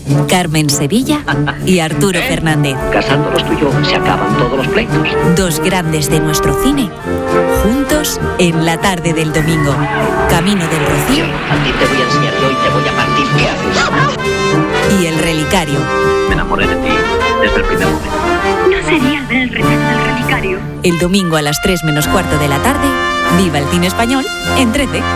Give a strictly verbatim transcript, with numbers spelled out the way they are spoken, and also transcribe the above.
Carmen Sevilla y Arturo Fernández. Casándolos tú y yo se acaban todos los pleitos. Dos grandes de nuestro cine, juntos en la tarde del domingo. Camino del Rocío. A ti te voy a enseñar yo y te voy a partir qué haces. Y El Relicario. Me enamoré de ti desde el primer momento. ¿No sería ver el retrato del relicario? El domingo a las tres menos cuarto de la tarde, viva el cine español en trece.